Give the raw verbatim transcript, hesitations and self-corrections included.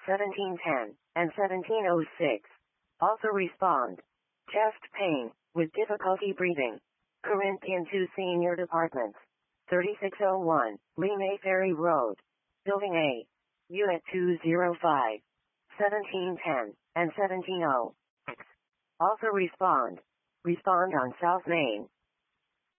seventeen ten, and seventeen oh six. Also respond. Chest pain, with difficulty breathing. Corinthian two Senior Departments. thirty-six oh one, Lee May Ferry Road. Building A. Unit two oh five. seventeen ten, and seventeen oh six. Also respond. Respond on South Main.